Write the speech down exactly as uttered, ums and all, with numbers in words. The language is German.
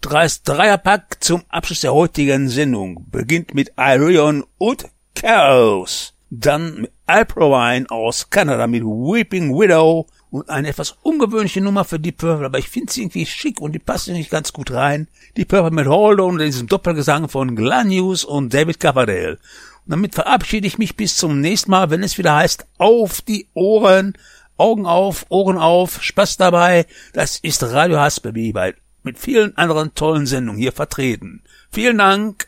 Dreist Dreierpack zum Abschluss der heutigen Sendung. Beginnt mit Irion und Chaos. Dann mit Alprovine aus Kanada mit Weeping Widow. Und eine etwas ungewöhnliche Nummer für Deep Purple, aber ich finde sie irgendwie schick und die passt nicht ganz gut rein. Deep Purple mit Hold On und diesem Doppelgesang von Glenn Hughes und David Coverdale. Und damit verabschiede ich mich bis zum nächsten Mal, wenn es wieder heißt, auf die Ohren, Augen auf, Ohren auf, Spaß dabei. Das ist Radio Hasbaby, mit vielen anderen tollen Sendungen hier vertreten. Vielen Dank.